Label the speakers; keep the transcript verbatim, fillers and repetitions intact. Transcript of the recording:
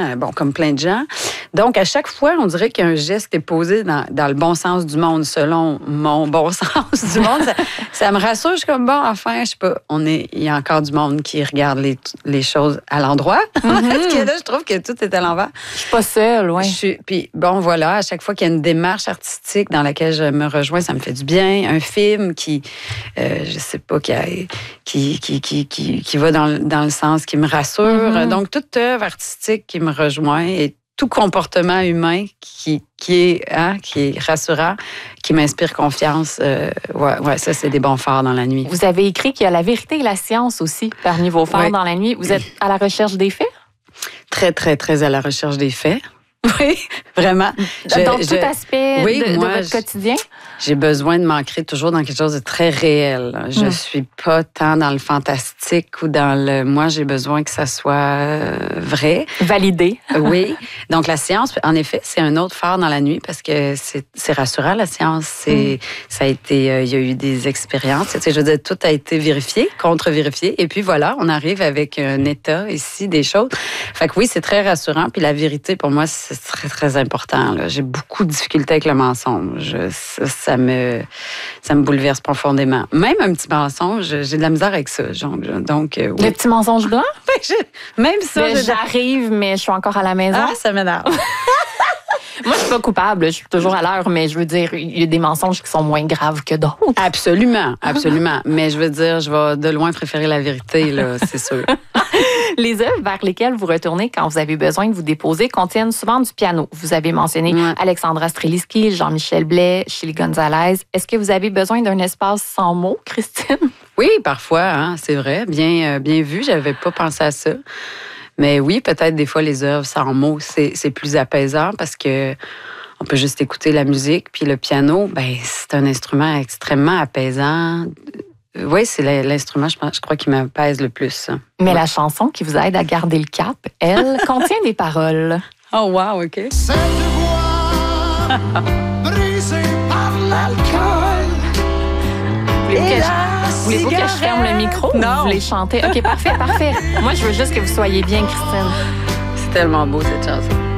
Speaker 1: euh, bon, comme plein de gens. Donc, à chaque fois, on dirait qu'il y a un geste qui est posé dans, dans le bon sens du monde, selon mon bon sens du monde. Ça, ça me rassure. Je suis comme, bon, enfin, je sais pas, on est, il y a encore du monde qui regarde les, les choses à l'endroit. Mm-hmm. Parce que là, je trouve que tout est à l'envers.
Speaker 2: Je suis pas seule, oui.
Speaker 1: Puis, bon, voilà, à chaque fois qu'il y a une démarche artistique dans laquelle je me rejoins, ça me fait du bien. Un film qui, euh, je sais pas, qui, a, qui, qui, qui, qui, qui va dans, dans le sens qui me rassure. Mm-hmm. Donc, toute œuvre artistique qui me rejoint et tout comportement humain qui, qui, est, hein, qui est rassurant, qui m'inspire confiance, euh, ouais, ouais, ça, c'est des bons phares dans la nuit.
Speaker 2: Vous avez écrit qu'il y a la vérité et la science aussi parmi vos phares ouais. dans la nuit. Vous êtes à la recherche des faits? Très,
Speaker 1: très, très à la recherche des faits. Oui, vraiment.
Speaker 2: Je, Dans tout je, aspect oui, de, moi, de votre
Speaker 1: je,
Speaker 2: quotidien?
Speaker 1: J'ai besoin de m'ancrer toujours dans quelque chose de très réel. Je mm. suis pas tant dans le fantastique ou dans le... Moi, j'ai besoin que ça soit vrai.
Speaker 2: Validé.
Speaker 1: Oui. Donc, la science, en effet, c'est un autre phare dans la nuit parce que c'est, c'est rassurant, la science. C'est, mm. Ça a été... Euh, il y a eu des expériences. Tu sais, je veux dire, tout a été vérifié, contre-vérifié. Et puis, voilà, on arrive avec un état ici, des choses. Fait que oui, c'est très rassurant. Puis la vérité, pour moi, c'est C'est très, très important. Là. J'ai beaucoup de difficultés avec le mensonge. Ça, ça, me, ça me bouleverse profondément. Même un petit mensonge, j'ai de la misère avec ça. Donc, euh, oui.
Speaker 2: Le petit mensonge blanc?
Speaker 1: Même ça.
Speaker 2: Ben, j'arrive, mais je suis encore à la maison.
Speaker 1: Ah, ça m'énerve.
Speaker 2: Moi, je suis pas coupable. Je suis toujours à l'heure, mais je veux dire, il y a des mensonges qui sont moins graves que d'autres.
Speaker 1: Absolument, absolument. Mais je veux dire, je vais de loin préférer la vérité, là, c'est sûr.
Speaker 2: Les œuvres vers lesquelles vous retournez quand vous avez besoin de vous déposer contiennent souvent du piano. Vous avez mentionné ouais. Alexandra Streliski, Jean-Michel Blais, Chili Gonzalez. Est-ce que vous avez besoin d'un espace sans mots, Christine?
Speaker 1: Oui, parfois, hein, c'est vrai. Bien, euh, bien vu, j'avais pas pensé à ça. Mais oui, peut-être des fois, les œuvres sans mots, c'est, c'est plus apaisant parce que on peut juste écouter la musique. Puis le piano, ben, c'est un instrument extrêmement apaisant. Oui, c'est l'instrument, je, pense, je crois, qui m'apaise le plus.
Speaker 2: Mais
Speaker 1: ouais.
Speaker 2: la chanson qui vous aide à garder le cap, elle, contient des paroles.
Speaker 1: Oh, wow, OK.
Speaker 3: Cette voix brisée par l'alcool.
Speaker 2: Voulez-vous que je ferme le micro?
Speaker 1: Non.
Speaker 2: Vous voulez chanter? OK, parfait, parfait. Moi, je veux juste que vous soyez bien, Christine.
Speaker 1: C'est tellement beau, cette chanson.